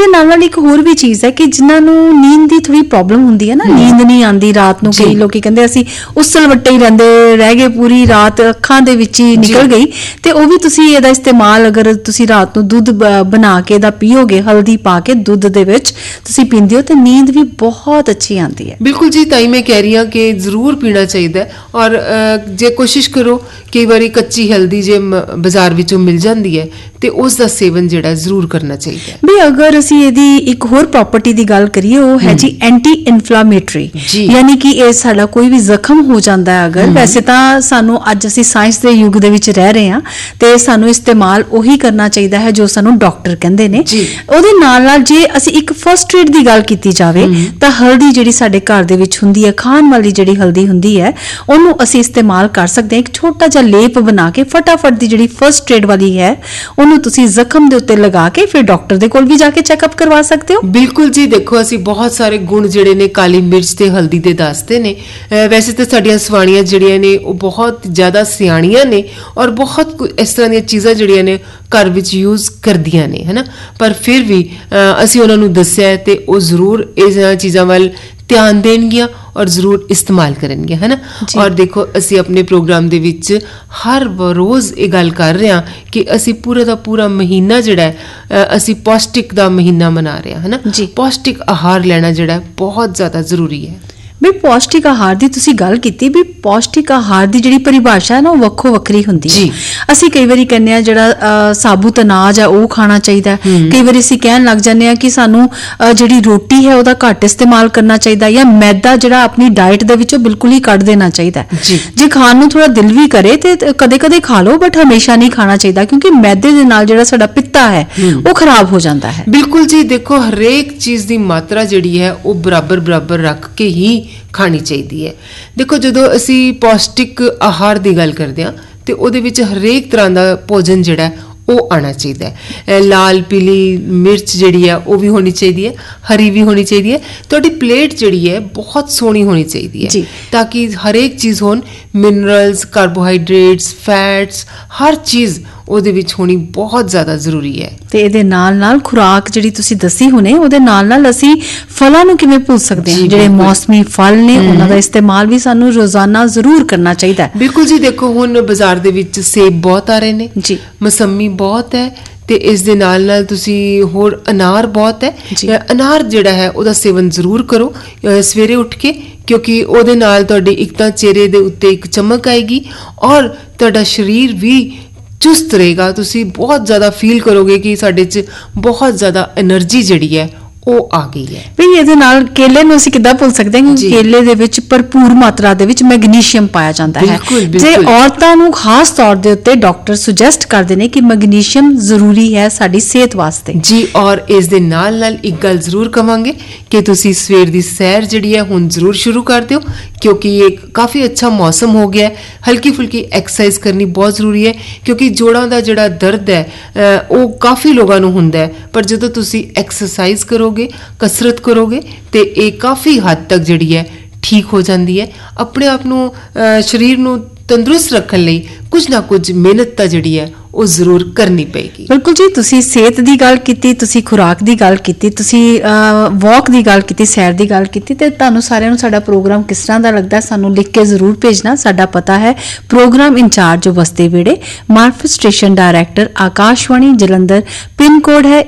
ਇਹਦੇ ਨਾਲ ਇੱਕ ਹੋਰ ਵੀ ਚੀਜ਼ ਹੈ ਕਿ ਜਿਨ੍ਹਾਂ ਨੂੰ ਨੀਂਦ ਦੀ ਥੋੜੀ ਪ੍ਰੋਬਲਮ ਹੁੰਦੀ ਹੈ ਨਾ, ਨੀਂਦ ਨਹੀਂ ਆਉਂਦੀ ਰਾਤ ਨੂੰ, ਕਈ ਲੋਕੀ ਕਹਿੰਦੇ ਅਸੀਂ ਉਸਲ ਵੱਟੇ ਹੀ ਰਹਿ ਗਏ, ਪੂਰੀ ਰਾਤ ਅੱਖਾਂ ਦੇ ਵਿੱਚ ਹੀ ਨਿਕਲ ਗਈ, ਤੇ ਉਹ ਵੀ ਤੁਸੀਂ ਇਹਦਾ ਇਸਤੇਮਾਲ ਅਗਰ ਤੁਸੀਂ ਰਾਤ ਨੂੰ ਦੁੱਧ ਬਣਾ ਕੇ ਇਹਦਾ ਪੀਓਗੇ, ਹਲਦੀ ਪਾ ਕੇ ਦੁੱਧ ਦੇ ਵਿੱਚ ਤੁਸੀਂ ਪੀਂਦੇ ਹੋ, ਤੇ ਨੀਂਦ ਵੀ ਬਹੁਤ ਅੱਛੀ ਆਉਂਦੀ ਹੈ। ਬਿਲਕੁਲ ਜੀ, ਤਾਂ ਹੀ ਮੈਂ ਕਹਿ ਰਹੀ ਹਾਂ ਕਿ ਜ਼ਰੂਰ ਪੀਣਾ ਚਾਹੀਦਾ। ਔਰ ਜੇ ਕੋਸ਼ਿਸ਼ ਕਰੋ, ਕਈ ਵਾਰੀ ਕੱਚੀ ਹਲਦੀ ਜੇ ਬਾਜ਼ਾਰ ਵਿੱਚੋਂ ਮਿਲ ਜਾਂਦੀ ਹੈ ਤੇ ਉਸ ਦਾ ਸੇਵਨ ਜਿਹੜਾ ਜ਼ਰੂਰ ਕਰਨਾ ਚਾਹੀਦਾ ਹੈ। ਵੀ ਅਗਰ ਅਸੀਂ ਇਹਦੀ ਇੱਕ ਹੋਰ ਪ੍ਰੋਪਰਟੀ ਦੀ ਗੱਲ ਕਰੀਏ, ਉਹ ਹੈ ਜੀ ਐਂਟੀ ਇਨਫਲਾਮੇਟਰੀ, ਯਾਨੀ ਕਿ ਇਹ ਸਾਡਾ ਕੋਈ ਵੀ ਜ਼ਖਮ ਹੋ ਜਾਂਦਾ ਹੈ ਅਗਰ, ਵੈਸੇ ਤਾਂ ਸਾਨੂੰ ਅੱਜ ਅਸੀਂ ਸਾਇੰਸ ਦੇ ਯੁੱਗ ਦੇ ਵਿੱਚ ਰਹਿ ਰਹੇ ਹਾਂ ਤੇ ਸਾਨੂੰ ਇਸਤੇਮਾਲ ਉਹੀ ਕਰਨਾ ਚਾਹੀਦਾ ਹੈ ਜੋ ਸਾਨੂੰ ਡਾਕਟਰ ਕਹਿੰਦੇ ਨੇ। ਉਹਦੇ ਨਾਲ ਨਾਲ ਜੇ ਅਸੀਂ ਇੱਕ ਫਸਟ ਏਡ ਦੀ ਗੱਲ ਕੀਤੀ ਜਾਵੇ ਤਾਂ ਹਲਦੀ ਜਿਹੜੀ ਸਾਡੇ ਘਰ ਦੇ ਵਿੱਚ ਹੁੰਦੀ ਹੈ, ਖਾਣ ਵਾਲੀ ਜਿਹੜੀ ਹਲਦੀ ਹੁੰਦੀ ਹੈ, ਉਹਨੂੰ ਅਸੀਂ ਇਸਤੇਮਾਲ ਕਰ ਸਕਦੇ ਹਾਂ। ਇੱਕ ਛੋਟਾ ਜਿਹਾ ਲੇਪ ਬਣਾ ਕੇ ਫਟਾਫਟ ਦੀ ਜਿਹੜੀ ਫਸਟ ਏਡ ਵਾਲੀ ਹੈ ਉਹਨੂੰ ਤੁਸੀਂ ਜ਼ਖਮ ਦੇ ਉੱਤੇ ਲਗਾ ਕੇ ਫਿਰ ਡਾਕਟਰ ਦੇ ਕੋਲ ਵੀ ਜਾ ਕੇ ਚੈੱਕਅਪ ਕਰਵਾ ਸਕਦੇ ਹੋ। ਬਿਲਕੁਲ ਜੀ, ਦੇਖੋ ਅਸੀਂ ਬਹੁਤ ਸਾਰੇ ਗੁਣ ਜਿਹੜੇ ਨੇ ਕਾਲੀ ਮਿਰਚ ਤੇ ਹਲਦੀ ਦੇ ਦੱਸਦੇ ਨੇ। ਵੈਸੇ ਤਾਂ ਸਾਡੀਆਂ ਸਵਾਣੀਆਂ ਜਿਹੜੀਆਂ ਨੇ ਉਹ ਬਹੁਤ ਜ਼ਿਆਦਾ ਸਿਆਣੀਆਂ ਨੇ ਔਰ ਬਹੁਤ ਇਸ ਤਰ੍ਹਾਂ ਦੀਆਂ ਚੀਜ਼ਾਂ ਜਿਹੜੀਆਂ ਨੇ ਘਰ ਵਿੱਚ ਯੂਜ਼ ਕਰਦੀਆਂ ਨੇ, ਹੈ ਨਾ, ਪਰ ਫਿਰ ਵੀ ਅਸੀਂ ਉਹਨਾਂ ਨੂੰ ਦੱਸਿਆ ਤੇ ਉਹ ਜ਼ਰੂਰ ਇਹਨਾਂ ਚੀਜ਼ਾਂ ਵੱਲ ਧਿਆਨ ਦੇਣਗੀਆਂ ਔਰ ਜ਼ਰੂਰ ਇਸਤੇਮਾਲ ਕਰਨਗੀਆਂ, ਹੈ ਨਾ। ਔਰ ਦੇਖੋ ਅਸੀਂ ਆਪਣੇ ਪ੍ਰੋਗਰਾਮ ਦੇ ਵਿੱਚ ਹਰ ਰੋਜ਼ ਇਹ ਗੱਲ ਕਰ ਰਹੇ ਹਾਂ ਕਿ ਅਸੀਂ ਪੂਰਾ ਦਾ ਪੂਰਾ ਮਹੀਨਾ ਜਿਹੜਾ ਹੈ ਅਸੀਂ ਪੌਸ਼ਟਿਕ ਦਾ ਮਹੀਨਾ ਮਨਾ ਰਹੇ ਹਾਂ, ਹੈ ਨਾ। ਪੌਸ਼ਟਿਕ ਆਹਾਰ ਲੈਣਾ ਜਿਹੜਾ ਬਹੁਤ ਜ਼ਿਆਦਾ ਜ਼ਰੂਰੀ ਹੈ। ਵੀ ਪੌਸ਼ਟਿਕ ਆਹਾਰ ਦੀ ਤੁਸੀਂ ਗੱਲ ਕੀਤੀ, ਵੀ ਪੌਸ਼ਟਿਕ ਆਹਾਰ ਦੀ ਜਿਹੜੀ ਪਰਿਭਾਸ਼ਾ ਹੈ ਨਾ ਉਹ ਵੱਖੋ ਵੱਖਰੀ ਹੁੰਦੀ ਹੈ। ਅਸੀਂ ਕਈ ਵਾਰੀ ਕਹਿੰਦੇ ਆ ਜਿਹੜਾ ਸਾਬੂਤ ਅਨਾਜ ਹੈ ਉਹ ਖਾਣਾ ਚਾਹੀਦਾ, ਕਈ ਵਾਰੀ ਅਸੀਂ ਕਹਿਣ ਲੱਗ ਜਾਂਦੇ ਆ ਕਿ ਸਾਨੂੰ ਜਿਹੜੀ ਰੋਟੀ ਹੈ ਉਹਦਾ ਘੱਟ ਇਸਤੇਮਾਲ ਕਰਨਾ ਚਾਹੀਦਾ, ਜਾਂ ਮੈਦਾ ਜਿਹੜਾ ਆਪਣੀ ਡਾਈਟ ਦੇ ਵਿੱਚੋਂ ਬਿਲਕੁਲ ਹੀ ਕੱਢ ਦੇਣਾ ਚਾਹੀਦਾ। ਜੇ ਖਾਣ ਨੂੰ ਥੋੜਾ ਦਿਲ ਵੀ ਕਰੇ ਤੇ ਕਦੇ ਕਦੇ ਖਾ ਲਓ, ਬਟ ਹਮੇਸ਼ਾ ਨਹੀਂ ਖਾਣਾ ਚਾਹੀਦਾ, ਕਿਉਂਕਿ ਮੈਦੇ ਦੇ ਨਾਲ ਜਿਹੜਾ ਸਾਡਾ ਪਿੱਤਾ ਹੈ ਉਹ ਖਰਾਬ ਹੋ ਜਾਂਦਾ ਹੈ। ਬਿਲਕੁਲ ਜੀ, ਦੇਖੋ ਹਰੇਕ ਚੀਜ਼ ਦੀ ਮਾਤਰਾ ਜਿਹੜੀ ਹੈ ਉਹ ਬਰਾਬਰ ਰੱਖ ਕੇ ਹੀ ਖਾਣੀ ਚਾਹੀਦੀ ਹੈ। ਦੇਖੋ ਜਦੋਂ ਅਸੀਂ ਪੌਸ਼ਟਿਕ ਆਹਾਰ ਦੀ ਗੱਲ ਕਰਦੇ ਹਾਂ ਤੇ ਉਹਦੇ ਵਿੱਚ ਹਰੇਕ ਤਰ੍ਹਾਂ ਦਾ ਭੋਜਨ ਜਿਹੜਾ ਉਹ ਆਉਣਾ ਚਾਹੀਦਾ ਹੈ। ਲਾਲ ਪੀਲੀ ਮਿਰਚ ਜਿਹੜੀ ਹੈ ਉਹ ਵੀ ਹੋਣੀ ਚਾਹੀਦੀ ਹੈ, ਹਰੀ ਵੀ ਹੋਣੀ ਚਾਹੀਦੀ ਹੈ। ਤੁਹਾਡੀ ਪਲੇਟ ਜਿਹੜੀ ਹੈ ਬਹੁਤ ਸੋਹਣੀ ਹੋਣੀ ਚਾਹੀਦੀ ਹੈ ਤਾਂ ਕਿ ਹਰੇਕ ਚੀਜ਼ ਹੋਣ, ਮਿਨਰਲਸ, ਕਾਰਬੋਹਾਈਡਰੇਟਸ, ਫੈਟਸ, ਹਰ ਚੀਜ਼ ਉਹਦੇ ਵਿੱਚ ਹੋਣੀ ਬਹੁਤ ਜ਼ਿਆਦਾ ਜ਼ਰੂਰੀ ਹੈ। ਤੇ ਇਹਦੇ ਨਾਲ ਨਾਲ ਖੁਰਾਕ ਜਿਹੜੀ ਤੁਸੀਂ ਦੱਸੀ ਹੁਣੇ, ਉਹਦੇ ਨਾਲ ਨਾਲ ਅਸੀਂ ਫਲਾਂ ਨੂੰ ਕਿਵੇਂ ਭੁੱਲ ਸਕਦੇ ਹਾਂ। ਜਿਹੜੇ ਮੌਸਮੀ ਫਲ ਨੇ ਉਹਨਾਂ ਦਾ ਇਸਤੇਮਾਲ ਵੀ ਸਾਨੂੰ ਰੋਜ਼ਾਨਾ ਜ਼ਰੂਰ ਕਰਨਾ ਚਾਹੀਦਾ ਹੈ। ਬਿਲਕੁਲ ਜੀ, ਦੇਖੋ ਹੁਣ ਬਾਜ਼ਾਰ ਦੇ ਵਿੱਚ ਸੇਬ ਬਹੁਤ ਆ ਰਹੇ ਨੇ, ਮਸੰਮੀ ਬਹੁਤ ਹੈ, ਤੇ ਇਸ ਦੇ ਨਾਲ ਨਾਲ ਤੁਸੀਂ ਹੋਰ ਅਨਾਰ ਬਹੁਤ ਹੈ। ਅਨਾਰ ਜਿਹੜਾ ਹੈ ਉਹਦਾ ਸੇਵਨ ਜ਼ਰੂਰ ਕਰੋ ਸਵੇਰੇ ਉੱਠ ਕੇ, ਕਿਉਂਕਿ ਉਹਦੇ ਨਾਲ ਤੁਹਾਡੇ ਇੱਕ ਤਾਂ ਚਿਹਰੇ ਦੇ ਉੱਤੇ ਇੱਕ ਚਮਕ ਆਏਗੀ ਔਰ ਤੁਹਾਡਾ ਸਰੀਰ ਵੀ ਚੁਸਤ ਰਹੇਗਾ। ਤੁਸੀਂ ਬਹੁਤ ਜ਼ਿਆਦਾ ਫੀਲ ਕਰੋਗੇ ਕਿ ਸਾਡੇ 'ਚ ਬਹੁਤ ਜ਼ਿਆਦਾ એનર્ਜੀ ਜਿਹੜੀ ਹੈ ਉਹ ਆ ਗਈ ਹੈ। ਵੀ ਇਹਦੇ ਨਾਲ ਕੇਲੇ ਨੂੰ ਅਸੀਂ ਕਿੱਦਾਂ ਭੁੱਲ ਸਕਦੇ ਹਾਂ, ਕਿਉਂਕਿ ਕੇਲੇ ਦੇ ਵਿੱਚ ਭਰਪੂਰ ਮਾਤਰਾ ਦੇ ਵਿੱਚ ਮੈਗਨੀਸ਼ੀਅਮ ਪਾਇਆ ਜਾਂਦਾ ਹੈ। ਜੇ ਔਰਤਾਂ ਨੂੰ ਖਾਸ ਤੌਰ ਦੇ ਉੱਤੇ ਡਾਕਟਰ ਸੁਜੈਸਟ ਕਰਦੇ ਨੇ ਕਿ ਮੈਗਨੀਸ਼ੀਅਮ ਜ਼ਰੂਰੀ ਹੈ ਸਾਡੀ ਸਿਹਤ ਵਾਸਤੇ ਜੀ। ਔਰ ਇਸ ਦੇ ਨਾਲ ਨਾਲ ਇੱਕ ਗੱਲ ਜ਼ਰੂਰ ਕਵਾਂਗੇ ਕਿ ਤੁਸੀਂ ਸਵੇਰ ਦੀ ਸੈਰ ਜਿਹੜੀ ਹੈ ਹੁਣ ਜ਼ਰੂਰ ਸ਼ੁਰੂ ਕਰ ਦਿਓ, ਕਿਉਂਕਿ ਇਹ ਕਾਫੀ ਅੱਛਾ ਮੌਸਮ ਹੋ ਗਿਆ ਹੈ। ਹਲਕੀ ਫੁਲਕੀ ਐਕਸਰਸਾਈਜ਼ ਕਰਨੀ ਬਹੁਤ ਜ਼ਰੂਰੀ ਹੈ, ਕਿਉਂਕਿ ਜੋੜਾਂ ਦਾ ਜਿਹੜਾ ਦਰਦ ਹੈ ਉਹ ਕਾਫੀ ਲੋਕਾਂ ਨੂੰ ਹੁੰਦਾ ਹੈ, ਪਰ ਜਦੋਂ ਤੁਸੀਂ ਐਕਸਰਸਾਈਜ਼ ਕਰੋਗੇ, ਕਸਰਤ ਕਰੋਗੇ ਤੇ ਇਹ ਕਾਫੀ ਹੱਦ ਤੱਕ ਜਿਹੜੀ ਹੈ ਠੀਕ ਹੋ ਜਾਂਦੀ ਹੈ। ਆਪਣੇ ਆਪ ਨੂੰ ਸਰੀਰ ਨੂੰ ਤੰਦਰੁਸਤ ਰੱਖਣ ਲਈ ਕੁਝ ਨਾ ਕੁਝ ਮਿਹਨਤ ਤਾਂ ਜਿਹੜੀ ਹੈ ਉਹ ਜ਼ਰੂਰ ਕਰਨੀ ਪਏਗੀ। ਬਿਲਕੁਲ ਜੀ, ਤੁਸੀਂ ਸਿਹਤ ਦੀ ਗੱਲ ਕੀਤੀ, ਤੁਸੀਂ ਖੁਰਾਕ ਦੀ ਗੱਲ ਕੀਤੀ, ਤੁਸੀਂ ਵਾਕ ਦੀ ਗੱਲ ਕੀਤੀ, ਸੈਰ ਦੀ ਗੱਲ ਕੀਤੀ, ਤੇ ਤੁਹਾਨੂੰ ਸਾਰਿਆਂ ਨੂੰ ਸਾਡਾ ਪ੍ਰੋਗਰਾਮ ਕਿਸ ਤਰ੍ਹਾਂ ਦਾ ਲੱਗਦਾ ਸਾਨੂੰ ਲਿਖ ਕੇ ਜ਼ਰੂਰ ਭੇਜਣਾ। ਸਾਡਾ ਪਤਾ ਹੈ ਪ੍ਰੋਗਰਾਮ ਇੰਚਾਰਜ ਬਸਤੀ ਵੇੜੇ, ਮਾਰਫਤ station director, Akashvani Jalandhar, pin code ਹੈ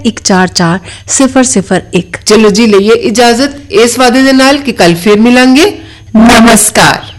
144001। ਚਲੋ ਜੀ, ਲਈਏ ਇਜਾਜ਼ਤ ਇਸ ਵਾਅਦੇ ਦੇ ਨਾਲ ਕਿ ਕੱਲ ਫਿਰ ਮਿਲਾਂਗੇ। ਨਮਸਕਾਰ।